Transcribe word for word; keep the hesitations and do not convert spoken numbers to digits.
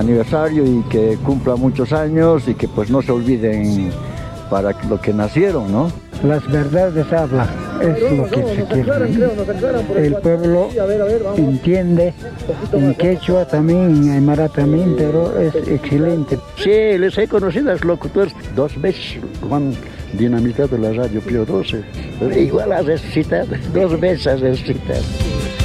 aniversario y que cumpla muchos años y que pues no se olviden para lo que nacieron, ¿no? Las verdades hablan, es lo que se quiere. El pueblo entiende en quechua también, en aymara también, pero es excelente. Sí, les he conocido a los locutores dos veces, cuando dinamitado la radio Pío doce. Igual has resucitado, dos veces has resucitado.